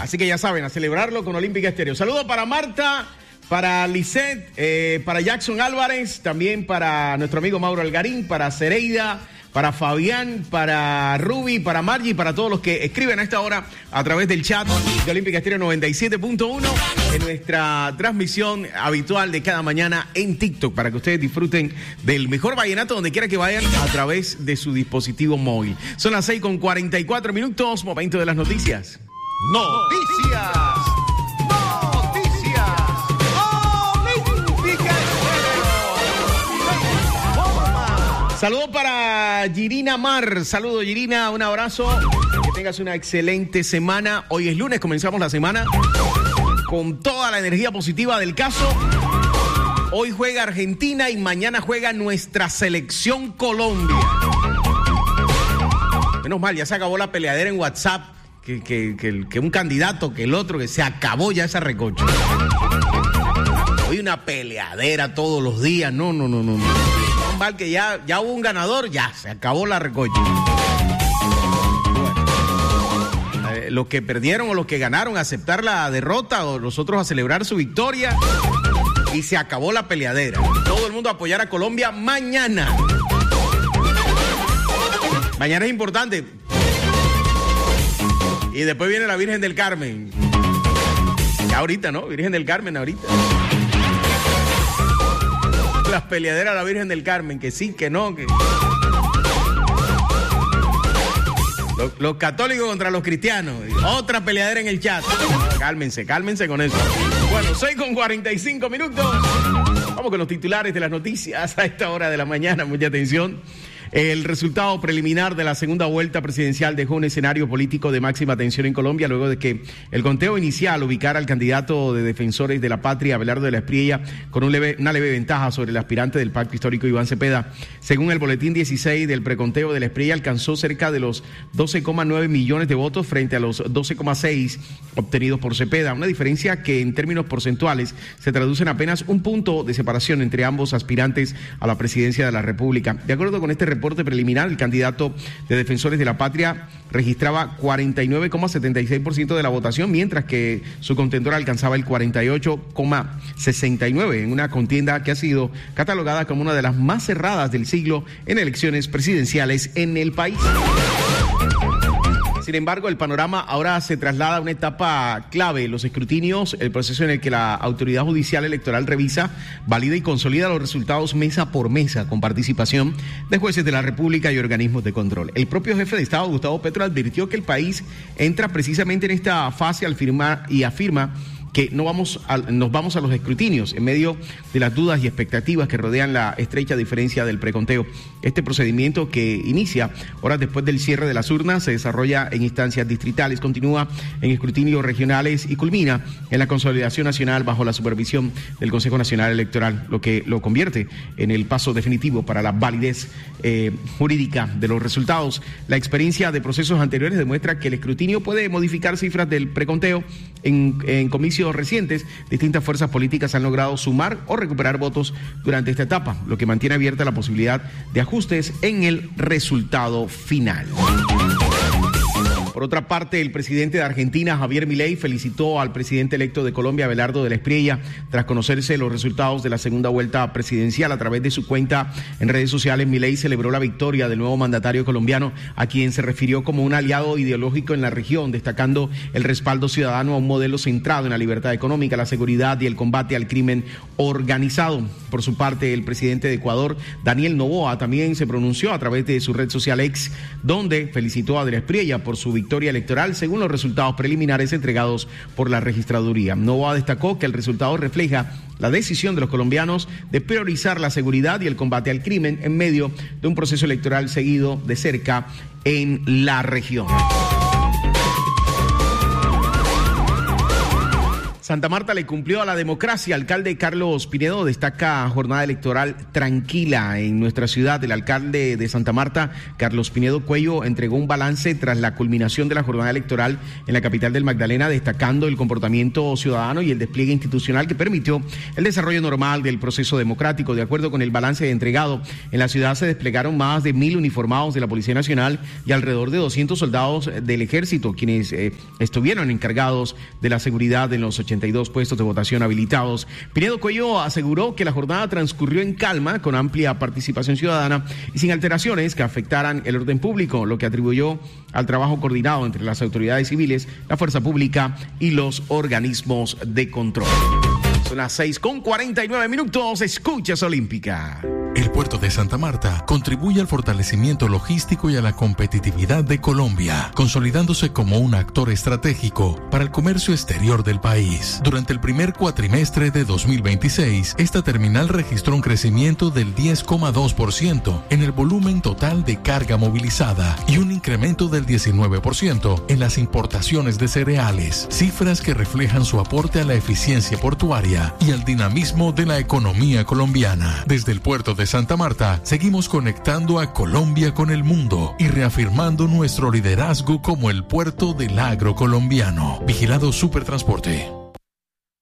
Así que ya saben, a celebrarlo con Olímpica Estéreo. Saludos para Marta, para Lisette, para Jackson Álvarez, también para nuestro amigo Mauro Algarín, para Cereida, para Fabián, para Ruby, para Margie, para todos los que escriben a esta hora a través del chat de Olímpica Estéreo 97.1 en nuestra transmisión habitual de cada mañana en TikTok, para que ustedes disfruten del mejor vallenato donde quiera que vayan a través de su dispositivo móvil. Son las 6:44, momento de las noticias. Noticias. Saludos para Girina Mar. Saludos, Girina, un abrazo. Que tengas una excelente semana. Hoy es lunes, comenzamos la semana con toda la energía positiva del caso. Hoy juega Argentina y mañana juega nuestra selección Colombia. Menos mal, ya se acabó la peleadera en WhatsApp. Que un candidato, que el otro, que se acabó ya esa recocha. Hoy una peleadera todos los días. No. Mal que ya hubo un ganador, ya se acabó la recocha. Bueno, los que perdieron o los que ganaron a aceptar la derrota o los otros a celebrar su victoria y se acabó la peleadera. Todo el mundo a apoyar a Colombia mañana. Mañana es importante. Y después viene la Virgen del Carmen. Ya ahorita, ¿no? Virgen del Carmen ahorita. Las peleaderas a la Virgen del Carmen, que sí, que no, que... Los católicos contra los cristianos. Otra peleadera en el chat. Cálmense con eso. Bueno, 6:45. Vamos con los titulares de las noticias a esta hora de la mañana. Mucha atención. El resultado preliminar de la segunda vuelta presidencial dejó un escenario político de máxima tensión en Colombia luego de que el conteo inicial ubicara al candidato de Defensores de la Patria, Abelardo de la Espriella, con una leve ventaja sobre el aspirante del Pacto Histórico, Iván Cepeda. Según el boletín 16 del preconteo, de la Espriella alcanzó cerca de los 12,9 millones de votos frente a los 12,6 obtenidos por Cepeda, una diferencia que en términos porcentuales se traduce en apenas un punto de separación entre ambos aspirantes a la presidencia de la República. De acuerdo con este reporte preliminar, el candidato de Defensores de la Patria registraba 49,76% de la votación, mientras que su contendor alcanzaba el 48,69% en una contienda que ha sido catalogada como una de las más cerradas del siglo en elecciones presidenciales en el país. Sin embargo, el panorama ahora se traslada a una etapa clave, los escrutinios, el proceso en el que la autoridad judicial electoral revisa, valida y consolida los resultados mesa por mesa, con participación de jueces de la República y organismos de control. El propio jefe de Estado, Gustavo Petro, advirtió que el país entra precisamente en esta fase al firmar y afirma que nos vamos a los escrutinios en medio de las dudas y expectativas que rodean la estrecha diferencia del preconteo. Este procedimiento, que inicia horas después del cierre de las urnas, se desarrolla en instancias distritales, continúa en escrutinios regionales y culmina en la consolidación nacional bajo la supervisión del Consejo Nacional Electoral, lo que lo convierte en el paso definitivo para la validez jurídica de los resultados. La experiencia de procesos anteriores demuestra que el escrutinio puede modificar cifras del preconteo. En comicios recientes, distintas fuerzas políticas han logrado sumar o recuperar votos durante esta etapa, lo que mantiene abierta la posibilidad de ajustes en el resultado final. Por otra parte, el presidente de Argentina, Javier Milei, felicitó al presidente electo de Colombia, Abelardo de la Espriella, tras conocerse los resultados de la segunda vuelta presidencial. A través de su cuenta en redes sociales, Milei celebró la victoria del nuevo mandatario colombiano, a quien se refirió como un aliado ideológico en la región, destacando el respaldo ciudadano a un modelo centrado en la libertad económica, la seguridad y el combate al crimen organizado. Por su parte, el presidente de Ecuador, Daniel Noboa, también se pronunció a través de su red social X, donde felicitó a de la Espriella por su victoria electoral según los resultados preliminares entregados por la registraduría. Noboa destacó que el resultado refleja la decisión de los colombianos de priorizar la seguridad y el combate al crimen en medio de un proceso electoral seguido de cerca en la región. Santa Marta le cumplió a la democracia. Alcalde Carlos Pinedo destaca jornada electoral tranquila en nuestra ciudad. El alcalde de Santa Marta, Carlos Pinedo Cuello, entregó un balance tras la culminación de la jornada electoral en la capital del Magdalena, destacando el comportamiento ciudadano y el despliegue institucional que permitió el desarrollo normal del proceso democrático. De acuerdo con el balance entregado, en la ciudad se desplegaron más de 1,000 uniformados de la Policía Nacional y alrededor de 200 soldados del Ejército, quienes estuvieron encargados de la seguridad en los 82 puestos de votación habilitados. Pinedo Cuello aseguró que la jornada transcurrió en calma, con amplia participación ciudadana y sin alteraciones que afectaran el orden público, lo que atribuyó al trabajo coordinado entre las autoridades civiles, la fuerza pública y los organismos de control. Son las 6:49. Escuchas Olímpica. El puerto de Santa Marta contribuye al fortalecimiento logístico y a la competitividad de Colombia, consolidándose como un actor estratégico para el comercio exterior del país. Durante el primer cuatrimestre de 2026, esta terminal registró un crecimiento del 10,2% en el volumen total de carga movilizada y un incremento del 19% en las importaciones de cereales, cifras que reflejan su aporte a la eficiencia portuaria y al dinamismo de la economía colombiana. Desde el puerto de Santa Marta, seguimos conectando a Colombia con el mundo y reafirmando nuestro liderazgo como el puerto del agro colombiano. Vigilado Supertransporte.